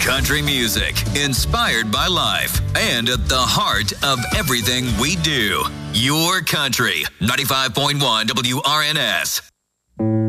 Country music, inspired by life, and at the heart of everything we do. Your country. 95.1 WRNS.